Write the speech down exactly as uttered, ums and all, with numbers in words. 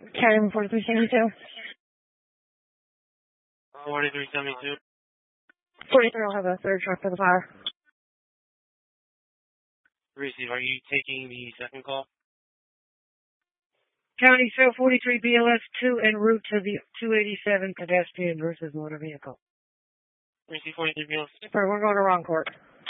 County forty-three seventy-two. forty-three seventy-two. forty-three will have a third truck for the fire. Receive, are you taking the second call? County Show forty-three B L S two en route to the two eighty-seven pedestrian versus motor vehicle. Receive forty-three B L S. We're going to Roncourt.